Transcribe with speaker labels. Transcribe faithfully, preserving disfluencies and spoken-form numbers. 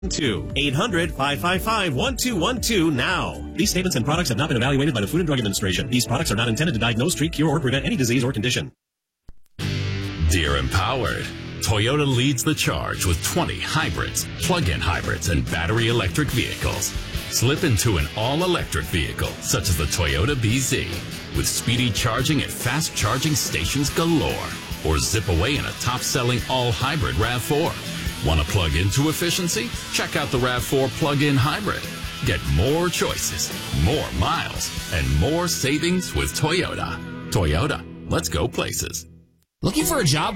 Speaker 1: two eight hundred, five five five, one two one two now. These statements and products have not been evaluated by the Food and Drug Administration. These products are not intended to diagnose, treat, cure, or prevent any disease or condition.
Speaker 2: Dear Empowered, Toyota leads the charge with twenty hybrids, plug-in hybrids, and battery electric vehicles. Slip into an all-electric vehicle, such as the Toyota B Z, with speedy charging at fast charging stations galore. Or zip away in a top-selling all-hybrid RAV four. Want to plug into efficiency? Check out the RAV four plug-in hybrid. Get more choices, more miles, and more savings with Toyota. Toyota, let's go places.
Speaker 3: Looking for a job